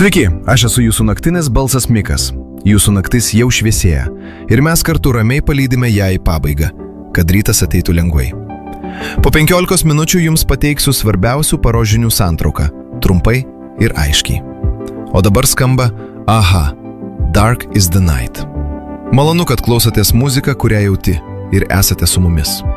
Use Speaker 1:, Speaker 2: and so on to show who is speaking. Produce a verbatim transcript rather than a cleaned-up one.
Speaker 1: Sveiki, aš esu jūsų naktinis balsas Mikas. Jūsų naktis jau šviesėja ir mes kartu ramiai palydime ją į pabaigą, kad rytas ateitų lengvai. Po penkiolikos minučių jums pateiksiu svarbiausių paros žinių santrauką, trumpai ir aiškiai. O dabar skamba Aha, Dark is the Night. Malonu, kad klausotės muziką, kurią jauti ir esate su mumis.